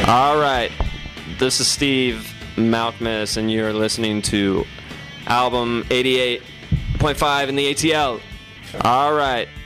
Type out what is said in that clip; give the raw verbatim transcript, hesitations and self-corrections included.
All right. This is Steve Malkmus, and you're listening to album eighty-eight point five in the A T L. All right.